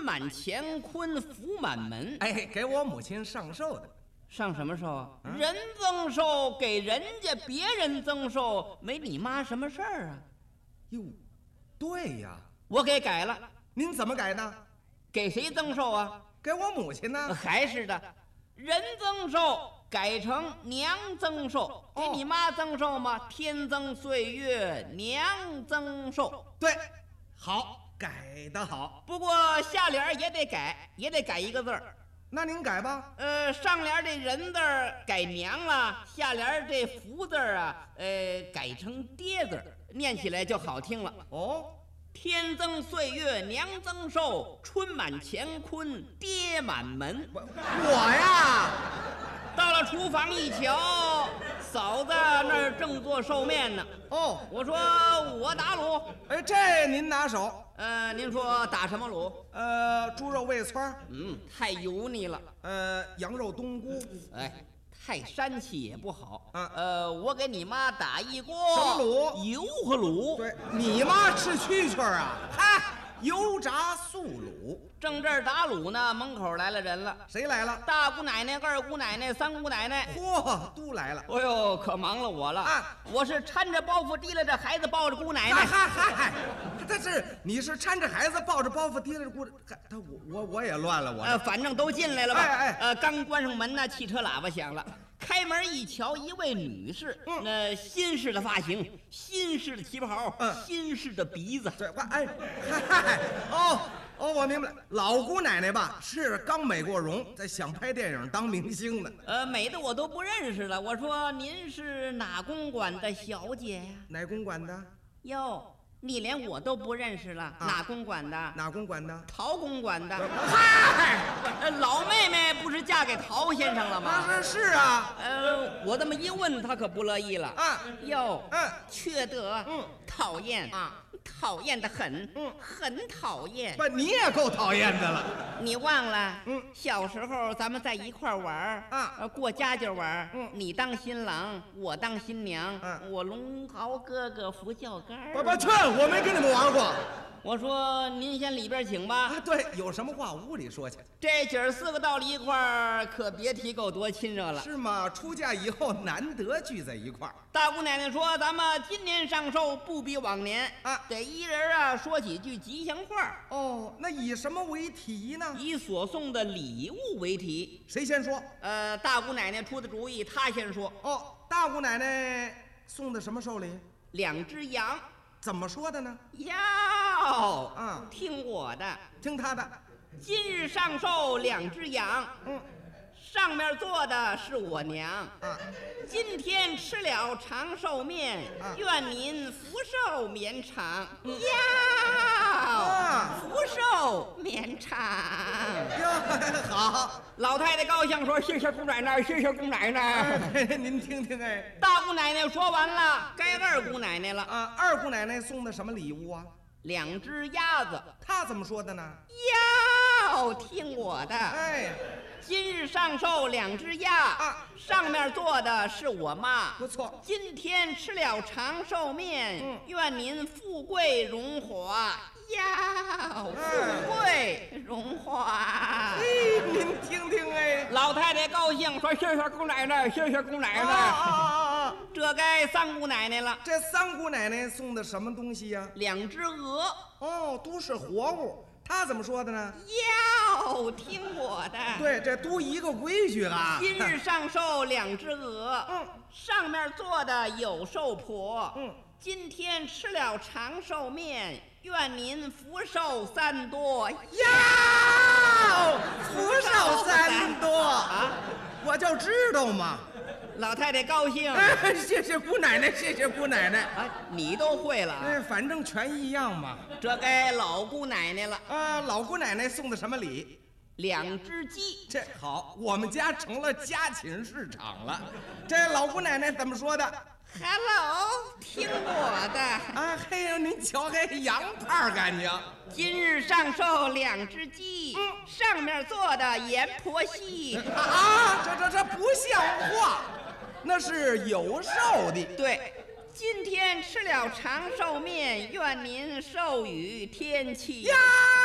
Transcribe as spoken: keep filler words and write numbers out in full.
满乾坤，福满门。 哎，给我母亲上寿的。 上什么寿啊？ 嗯、 人增寿，给人家别人增寿，没你妈什么事儿啊？ 哟，对呀， 我给改了。 您怎么改的？ 给谁增寿啊？ 给我母亲呢？ 还是的，人增寿改成娘增寿，给你妈增寿吗？天增岁月，娘增寿。 对，好，改得好。 不过下联也得改，也得改一个字儿。 那您改吧。 呃，上联这人字儿改娘了，下联这福字儿啊，呃，改成爹字儿，念起来就好听了。 哦。 天增岁月，娘增寿，春满乾坤，爹满门。 我, 我呀， 到了厨房一瞧，嫂子那儿正做寿面呢。 哦， 我说我打卤。 哎，这您拿手。 呃，您说打什么卤？ 呃，猪肉味汆。 嗯，太油腻了。 呃，羊肉冬菇。 哎。太膻气也不好啊！ 呃，我给你妈打一锅什么卤？ 油和卤。 对，你妈吃蛐蛐啊？嗨，油炸素卤。 正这儿打卤呢，门口来了人了。 谁来了？ 大姑奶奶、二姑奶奶、三姑奶奶。 嚯，都来了。 哎呦，可忙了我了啊！ 我是搀着包袱提拉着孩子抱着姑奶奶。 嗨嗨嗨！但是你是搀着孩子抱着包袱提拉着姑，他我我我也乱了我。 呃，反正都进来了吧？ 哎哎， 呃，刚关上门呢，汽车喇叭响了。开门一瞧，一位女士， 嗯， 那新式的发型，新式的旗袍， 嗯， 新式的鼻子。 对，哎，嗨，哦哦，我明白了，老姑奶奶吧，是刚美过容，在想拍电影当明星呢。 呃，美的我都不认识了。我说您是哪公馆的小姐呀？ 哪公馆的？ 哟。你连我都不认识了，啊、哪公馆的？ 哪公馆的？ 陶公馆的。嗨，老妹妹不是嫁给陶先生了吗？ 是是啊。 呃，我这么一问，他可不乐意了。 啊， 哟， 嗯， 缺德， 嗯， 讨厌啊， 讨厌的很， 嗯， 很讨厌。 不，你也够讨厌的了。 你忘了？ 嗯， 小时候咱们在一块玩啊， 呃，过家家玩嗯， 你当新郎，我当新娘， 嗯， 我龙袍哥哥扶轿杆。 不不，去，我没跟你们玩过。 我说您先里边请吧。 啊，对，有什么话屋里说去。 这姐儿四个到了一块儿，可别提够多亲热了。 是吗？出嫁以后难得聚在一块儿。 大姑奶奶说：“咱们今年上寿不比往年啊， 得一人啊说几句吉祥话。” 哦，那以什么为题呢？ 以所送的礼物为题。 谁先说？ 呃，大姑奶奶出的主意，她先说。 哦，大姑奶奶送的什么寿礼？ 两只羊。 怎么说的呢？ 要啊， 听我的， 听他的。 今日上寿两只羊， 嗯， 上面坐的是我娘。 啊， 今天吃了长寿面， 啊， 愿您福寿绵长。 嗯、 要、 啊、 福寿绵长。 哟，好。 老太太高兴说：“谢谢姑奶奶，谢谢姑奶奶。 哎”您听听，哎， 大姑奶奶说完了，该二姑奶奶了。 啊，二姑奶奶送的什么礼物啊？ 两只鸭子。 她怎么说的呢？ 要听我的。 哎， 今日上寿两只鸭， 啊， 上面坐的是我妈。 不错。 今天吃了长寿面， 嗯， 愿您富贵荣华。要富贵荣华。 哎，您听听，哎， 老太太高兴说：“谢谢姑奶奶，谢谢姑奶奶。” 啊啊啊啊！ 这该三姑奶奶了。 这三姑奶奶送的什么东西呀？ 两只鹅。 哦，都是活物。她怎么说的呢？ 要听我的。 对，这都一个规矩啊。 今日上寿两只鹅， 嗯， 上面坐的有寿婆。 嗯， 今天吃了长寿面，愿您福寿三多。 要福寿三多啊！ 我就知道嘛。 老太太高兴。 哎，谢谢姑奶奶，谢谢姑奶奶。 啊，你都会了啊？ 哎，反正全一样嘛。 这该老姑奶奶了。 啊，老姑奶奶送的什么礼？ 两只鸡。 这好，我们家成了家禽市场了。这老姑奶奶怎么说的 ？Hello， 听我的。 啊，嘿呀，您瞧，嘿，洋派感情。 今日上寿两只鸡， 嗯， 上面坐的阎婆惜。 啊，这这这不像话，那是有寿的。 对。今天吃了长寿面，愿您寿与天齐。 呀